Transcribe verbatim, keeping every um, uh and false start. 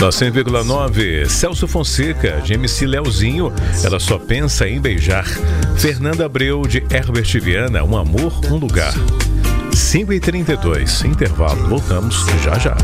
Na cem vírgula nove, Celso Fonseca, de M C Leozinho, Ela Só Pensa em Beijar. Fernanda Abreu, de Herbert Viana, Um Amor, Um Lugar. cinco e trinta e dois, intervalo, voltamos já já.